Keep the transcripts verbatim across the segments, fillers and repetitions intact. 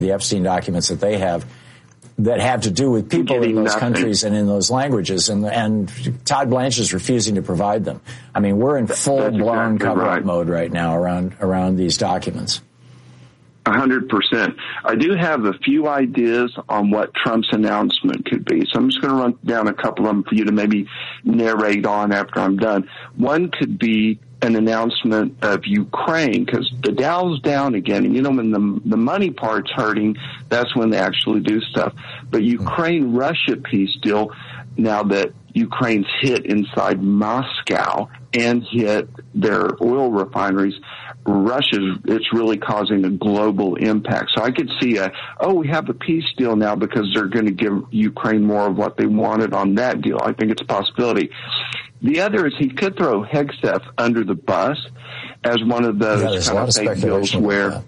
the Epstein documents that they have that have to do with people in those nothing. countries and in those languages, and and Todd Blanche is refusing to provide them. I mean, we're in full-blown exactly cover-up right. mode right now around around these documents. A hundred percent. I do have a few ideas on what Trump's announcement could be. So I'm just going to run down a couple of them for you to maybe narrate on after I'm done. One could be an announcement of Ukraine, because the Dow's down again. And, you know, when the, the money part's hurting, that's when they actually do stuff. But Ukraine-Russia peace deal, now that Ukraine's hit inside Moscow and hit their oil refineries, Russia's, it's really causing a global impact. So I could see a, oh, we have a peace deal now because they're going to give Ukraine more of what they wanted on that deal. I think it's a possibility. The other is he could throw Hegseth under the bus as one of those yeah, kind of fake deals where, that.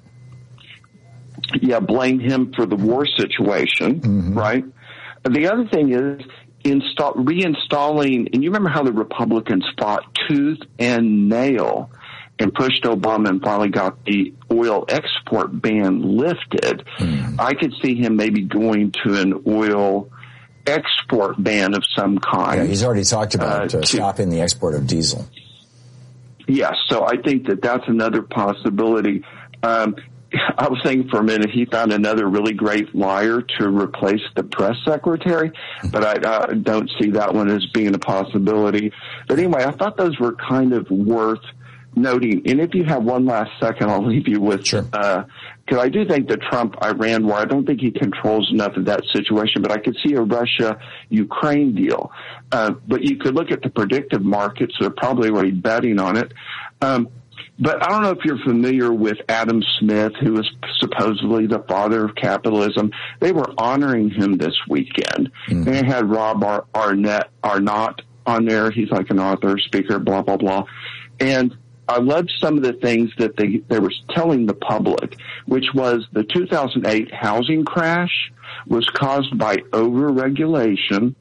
yeah, blame him for the war situation, mm-hmm. right? The other thing is install, reinstalling, and you remember how the Republicans fought tooth and nail and pushed Obama and finally got the oil export ban lifted. Mm. I could see him maybe going to an oil export ban of some kind. Yeah, he's already talked about uh, uh, stopping the export of diesel. Yes, so I think that that's another possibility. Um, I was thinking for a minute he found another really great liar to replace the press secretary, but I uh, don't see that one as being a possibility. But anyway, I thought those were kind of worth noting. And if you have one last second, I'll leave you with, sure. uh, because I do think the Trump-Iran war, I don't think he controls enough of that situation, but I could see a Russia-Ukraine deal. Uh, but you could look at the predictive markets, they're probably already betting on it. Um, but I don't know if you're familiar with Adam Smith, who is supposedly the father of capitalism. They were honoring him this weekend. Mm-hmm. They had Rob Ar- Arnett, Arnott on there. He's like an author, speaker, blah, blah, blah. And I loved some of the things that they, they were telling the public, which was the two thousand eight housing crash was caused by over-regulation.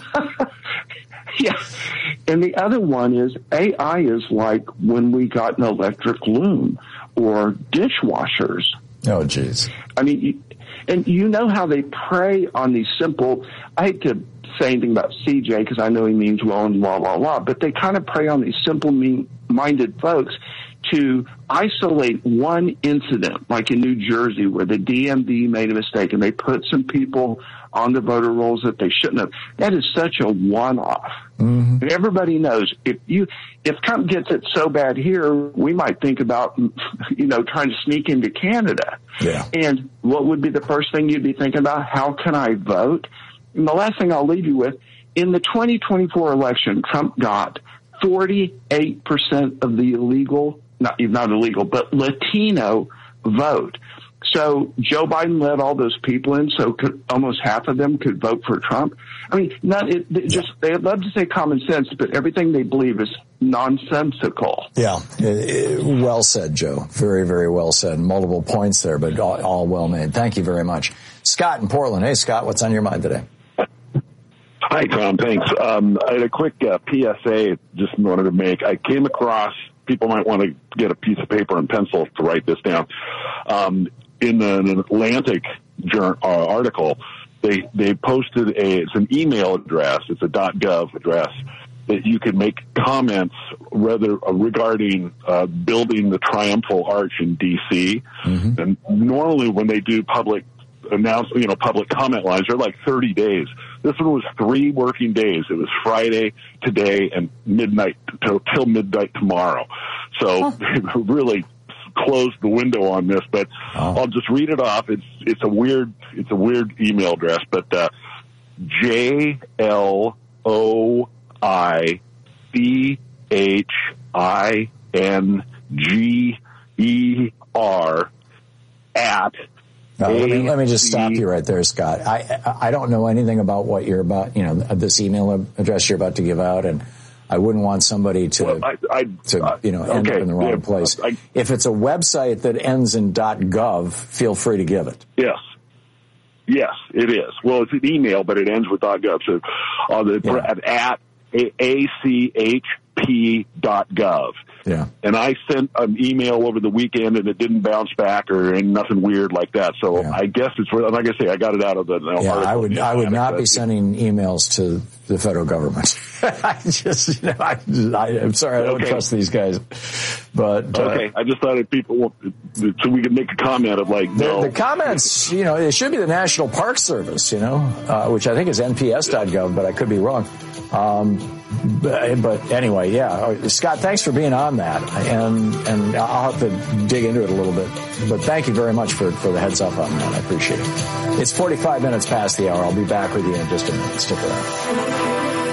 Yeah. And the other one is A I is like when we got an electric loom or dishwashers. Oh, geez. I mean, and you know how they prey on these simple, I hate to say anything about C J because I know he means well and blah, blah, blah, but they kind of prey on these simple-minded folks to isolate one incident, like in New Jersey where the D M V made a mistake and they put some people on the voter rolls that they shouldn't have. That is such a one-off. Mm-hmm. And everybody knows if you, if Trump gets it so bad here, we might think about, you know, trying to sneak into Canada. Yeah. And what would be the first thing you'd be thinking about? How can I vote? And the last thing I'll leave you with, in the twenty twenty-four election, Trump got forty-eight percent of the illegal, not, not illegal, but Latino vote. So Joe Biden let all those people in, so could, almost half of them could vote for Trump. I mean, not it, it just they'd love to say common sense, but everything they believe is nonsensical. Yeah, it, it, well said, Joe. Very, very well said. Multiple points there, but all, all well made. Thank you very much. Scott in Portland. Hey, Scott, what's on your mind today? Hi, Tom. Thanks. Um, I had a quick uh, P S A just wanted to make. I came across, people might want to get a piece of paper and pencil to write this down. Um, in an Atlantic journal, uh, article, they they posted a, it's an email address, it's a .gov address, that you could make comments rather uh, regarding uh, building the Triumphal Arch in D C Mm-hmm. And normally when they do public announce, you know, public comment lines, they're like thirty days. This one was three working days. It was Friday, today, and midnight till, till midnight tomorrow. So oh. really closed the window on this, but oh. I'll just read it off. It's it's a weird it's a weird email address, but uh, J L O I C H I N G E R at. No, let me let me just stop you right there, Scott. I I don't know anything about what you're about, you know, this email address you're about to give out, and I wouldn't want somebody to well, I, I, to you know end okay, up in the wrong yeah, place. I, if it's a website that ends in .gov, feel free to give it. Yes, yes, it is. Well, it's an email, but it ends with .gov. So uh, the, yeah. at A C H p dot gov. Yeah. And I sent an email over the weekend, and it didn't bounce back or any, nothing weird like that. So yeah. I guess it's like I say, I got it out of the. Yeah, I would. I would not be sending emails to the federal government. I just, you know, I, I, I'm sorry, I don't okay. trust these guys. But uh, okay, I just thought if people, so we could make a comment of like, no. The, the comments, you know, it should be the National Park Service, you know, uh, which I think is N P S dot gov, but I could be wrong. Um, but, but anyway, yeah, Scott, thanks for being on that, and and I'll have to dig into it a little bit. But thank you very much for for the heads up on that. I appreciate it. It's forty-five minutes past the hour. I'll be back with you in just a minute. Stick around.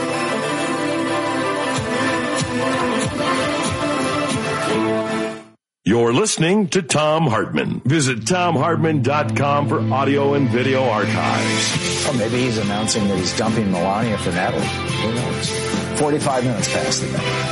You're listening to Thom Hartmann. Visit Thom Hartmann dot com for audio and video archives. Well, maybe he's announcing that he's dumping Melania for Natalie. Who knows? forty-five minutes past the hour.